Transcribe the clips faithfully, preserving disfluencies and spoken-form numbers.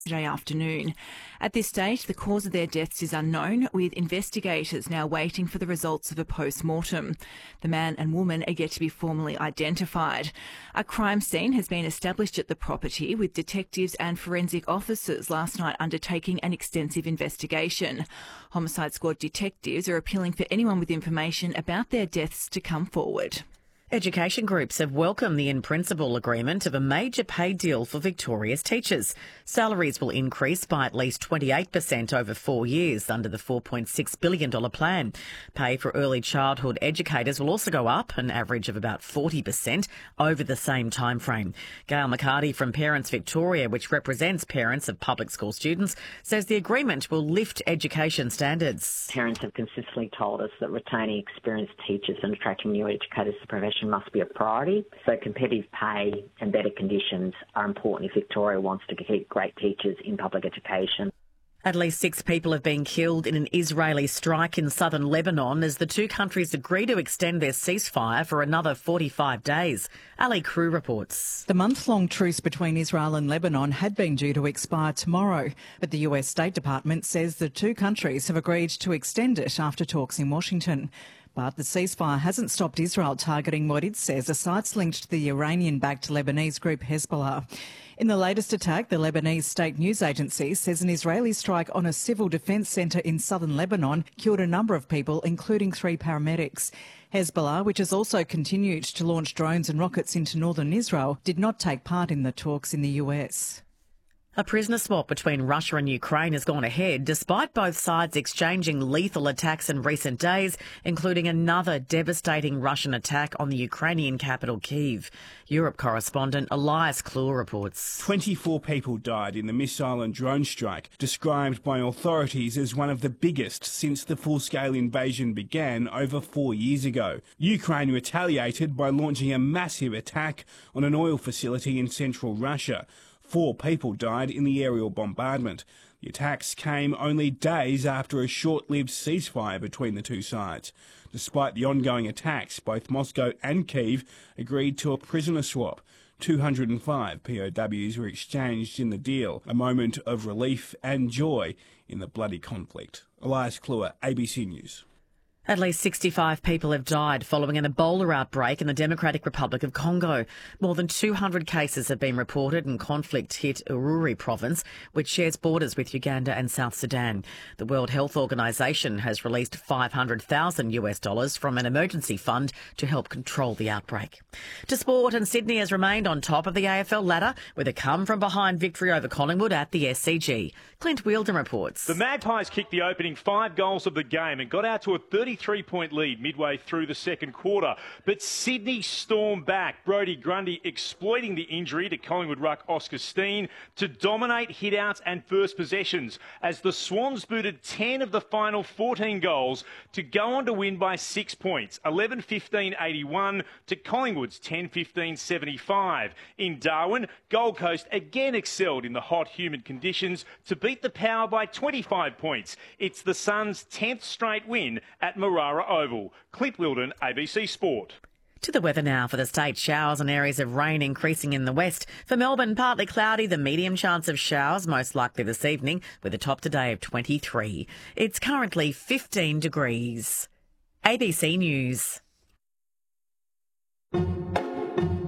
Today afternoon. At this stage, the cause of their deaths is unknown, with investigators now waiting for the results of a post-mortem. The man and woman are yet to be formally identified. A crime scene has been established at the property, with detectives and forensic officers last night undertaking an extensive investigation. Homicide Squad detectives are appealing for anyone with information about their deaths to come forward. Education groups have welcomed the in-principle agreement of a major pay deal for Victoria's teachers. Salaries will increase by at least twenty-eight percent over four years under the four point six billion dollars plan. Pay for early childhood educators will also go up, an average of about forty percent over the same time frame. Gail McCarty from Parents Victoria, which represents parents of public school students, says the agreement will lift education standards. Parents have consistently told us that retaining experienced teachers and attracting new educators to the profession must be a priority. So competitive pay and better conditions are important if Victoria wants to keep great teachers in public education. At least six people have been killed in an Israeli strike in southern Lebanon as the two countries agree to extend their ceasefire for another forty-five days. Ali Crew reports. The month-long truce between Israel and Lebanon had been due to expire tomorrow, but the U S State Department says the two countries have agreed to extend it after talks in Washington. But the ceasefire hasn't stopped Israel targeting what it says are sites linked to the Iranian-backed Lebanese group Hezbollah. In the latest attack, the Lebanese state news agency says an Israeli strike on a civil defence centre in southern Lebanon killed a number of people, including three paramedics. Hezbollah, which has also continued to launch drones and rockets into northern Israel, did not take part in the talks in the U S. A prisoner swap between Russia and Ukraine has gone ahead, despite both sides exchanging lethal attacks in recent days, including another devastating Russian attack on the Ukrainian capital, Kyiv. Europe correspondent Elias Kluwer reports. twenty-four people died in the missile and drone strike, described by authorities as one of the biggest since the full-scale invasion began over four years ago. Ukraine retaliated by launching a massive attack on an oil facility in central Russia. Four people died in the aerial bombardment. The attacks came only days after a short-lived ceasefire between the two sides. Despite the ongoing attacks, both Moscow and Kyiv agreed to a prisoner swap. two hundred five P O Ws were exchanged in the deal, a moment of relief and joy in the bloody conflict. Elias Kluwer, A B C News. At least sixty-five people have died following an Ebola outbreak in the Democratic Republic of Congo. More than two hundred cases have been reported in conflict-hit Ururi province, which shares borders with Uganda and South Sudan. The World Health Organization has released five hundred thousand US dollars from an emergency fund to help control the outbreak. To sport, and Sydney has remained on top of the A F L ladder with a come-from-behind victory over Collingwood at the S C G. Clint Wheeldon reports. The Magpies kicked the opening five goals of the game and got out to a thirty-three point lead midway through the second quarter. But Sydney stormed back, Brodie Grundy exploiting the injury to Collingwood ruck Oscar Steen to dominate hitouts and first possessions as the Swans booted ten of the final fourteen goals to go on to win by six points, eleven fifteen eighty-one to Collingwood's ten fifteen seventy-five. In Darwin, Gold Coast again excelled in the hot, humid conditions to beat the Power by twenty-five points. It's the Suns' tenth straight win at Marara Oval. Clint Wheeldon, A B C Sport. To the weather now for the state. Showers and areas of rain increasing in the west. For Melbourne, partly cloudy, the medium chance of showers most likely this evening with a top today of twenty-three. It's currently fifteen degrees. A B C News.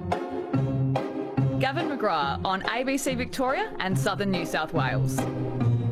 Gavin McGrath on A B C Victoria and Southern New South Wales.